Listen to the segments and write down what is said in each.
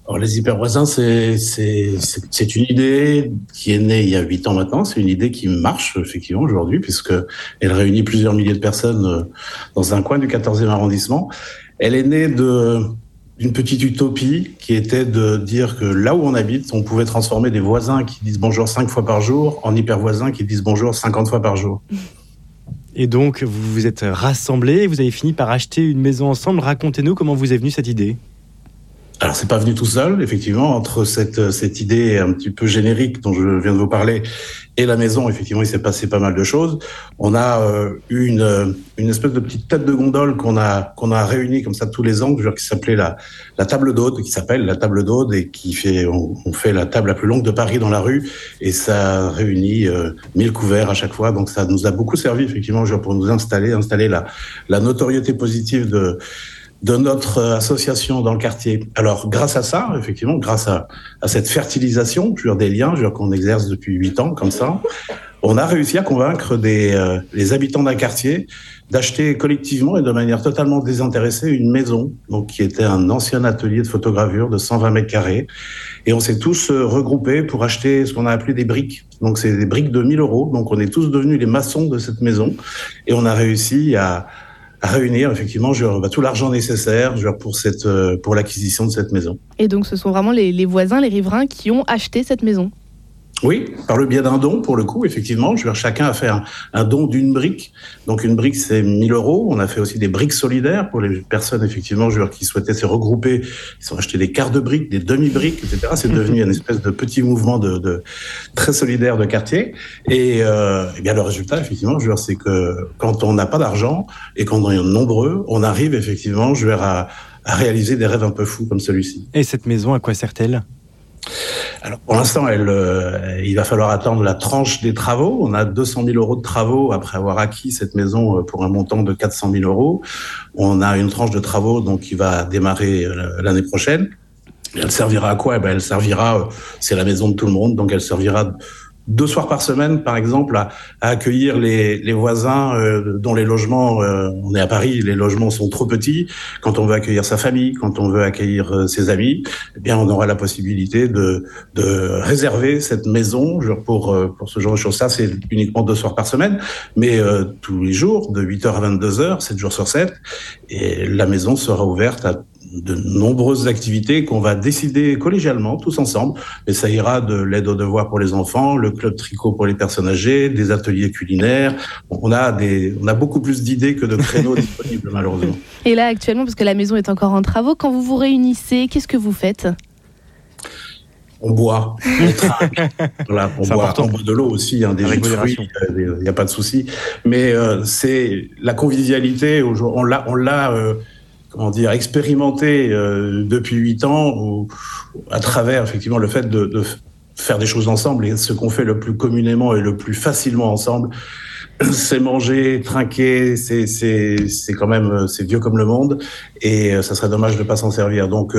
Alors, les hypervoisins, c'est une idée qui est née il y a 8 ans maintenant. C'est une idée qui marche effectivement aujourd'hui, puisque elle réunit plusieurs milliers de personnes dans un coin du 14e arrondissement. Elle est née d'une petite utopie qui était de dire que là où on habite, on pouvait transformer des voisins qui disent bonjour 5 fois par jour en hypervoisins qui disent bonjour 50 fois par jour. Et donc, vous vous êtes rassemblés, vous avez fini par acheter une maison ensemble. Racontez-nous comment vous est venue cette idée. Alors, c'est pas venu tout seul, effectivement, entre cette idée un petit peu générique dont je viens de vous parler et la maison, effectivement, il s'est passé pas mal de choses. On a eu une espèce de petite tête de gondole qu'on a réunie comme ça tous les ans, qui s'appelait la table d'Aude, qui s'appelle la table d'Aude et on fait la table la plus longue de Paris dans la rue et ça réunit 1000 couverts à chaque fois. Donc, ça nous a beaucoup servi, effectivement, pour nous installer la notoriété positive de notre association dans le quartier. Alors, grâce à ça, effectivement, grâce à cette fertilisation, des liens, qu'on exerce depuis 8 ans, comme ça, on a réussi à convaincre les habitants d'un quartier d'acheter collectivement et de manière totalement désintéressée une maison, donc qui était un ancien atelier de photogravure de 120 mètres carrés. Et on s'est tous regroupés pour acheter ce qu'on a appelé des briques. Donc, c'est des briques de 1000 euros. Donc, on est tous devenus les maçons de cette maison. Et on a réussi à réunir effectivement tout l'argent nécessaire pour l'acquisition de cette maison. Et donc ce sont vraiment les voisins, les riverains qui ont acheté cette maison? Oui, par le biais d'un don, pour le coup, effectivement. Chacun a fait un don d'une brique. Donc, une brique, c'est 1000 euros. On a fait aussi des briques solidaires pour les personnes, effectivement, qui souhaitaient se regrouper. Ils ont acheté des quarts de briques, des demi-briques, etc. C'est devenu une espèce de petit mouvement de très solidaire de quartier. Et bien, le résultat, effectivement, c'est que quand on n'a pas d'argent et quand on est nombreux, on arrive, effectivement, à réaliser des rêves un peu fous comme celui-ci. Et cette maison, à quoi sert-elle ? Alors pour l'instant, il va falloir attendre la tranche des travaux. On a 200 000 euros de travaux après avoir acquis cette maison pour un montant de 400 000 euros. On a une tranche de travaux donc qui va démarrer l'année prochaine. Et elle servira à quoi ? Elle servira, c'est la maison de tout le monde, donc elle servira 2 soirs par semaine, par exemple, à accueillir les voisins dont les logements, on est à Paris, les logements sont trop petits. Quand on veut accueillir sa famille, quand on veut accueillir ses amis, eh bien, on aura la possibilité de réserver cette maison pour ce genre de choses. Ça, c'est uniquement 2 soirs par semaine, mais tous les jours, de 8h à 22h, 7 jours sur 7. Et la maison sera ouverte à de nombreuses activités qu'on va décider collégialement, tous ensemble. Mais ça ira de l'aide aux devoirs pour les enfants, le club tricot pour les personnes âgées, des ateliers culinaires. On a beaucoup plus d'idées que de créneaux disponibles, malheureusement. Et là, actuellement, parce que la maison est encore en travaux, quand vous vous réunissez, qu'est-ce que vous faites ? On boit, on trinque, voilà, on boit de l'eau aussi, des jus de fruits, il n'y a pas de souci. Mais c'est la convivialité, on l'a expérimenté depuis 8 ans à travers effectivement le fait de faire des choses ensemble. Et ce qu'on fait le plus communément et le plus facilement ensemble, c'est manger, trinquer, c'est quand même, c'est vieux comme le monde et ça serait dommage de pas s'en servir. Donc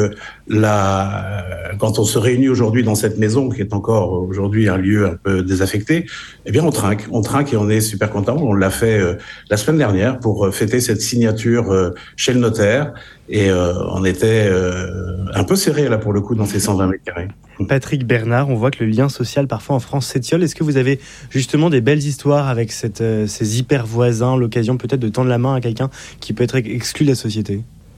quand on se réunit aujourd'hui dans cette maison qui est encore aujourd'hui un lieu un peu désaffecté, eh bien on trinque et on est super content. On l'a fait la semaine dernière pour fêter cette signature chez le notaire et on était un peu serré là pour le coup dans ces 120 mètres carrés. Patrick Bernard, on voit que le lien social parfois en France s'étiole. Est-ce que vous avez justement des belles histoires avec ces hyper voisins, l'occasion peut-être de tendre la main à quelqu'un qui peut être exclu de la société ?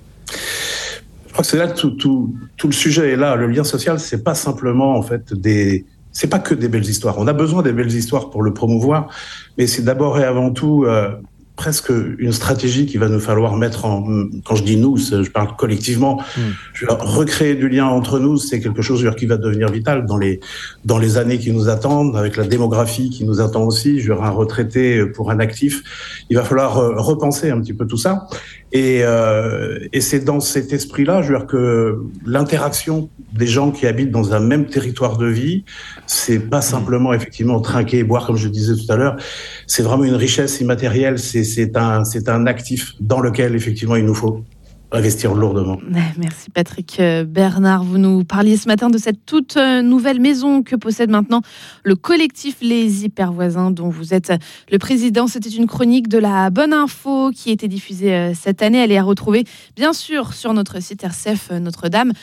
Je crois que c'est là que tout le sujet est là. Le lien social, c'est pas simplement en fait c'est pas que des belles histoires. On a besoin des belles histoires pour le promouvoir, mais c'est d'abord et avant tout presque une stratégie qu'il va nous falloir mettre en... Quand je dis nous, je parle collectivement. Recréer du lien entre nous, c'est quelque chose qui va devenir vital dans les années qui nous attendent, avec la démographie qui nous attend aussi. Un retraité pour un actif. Il va falloir repenser un petit peu tout ça. Et c'est dans cet esprit-là, que l'interaction des gens qui habitent dans un même territoire de vie, c'est pas simplement effectivement trinquer et boire comme je disais tout à l'heure. C'est vraiment une richesse immatérielle. C'est un actif dans lequel effectivement il nous faut investir lourdement. Merci Patrick Bernard. Vous nous parliez ce matin de cette toute nouvelle maison que possède maintenant le collectif Les Hypervoisins dont vous êtes le président. C'était une chronique de la Bonne Info qui a été diffusée cette année. Elle est à retrouver bien sûr sur notre site RCF Notre-Dame.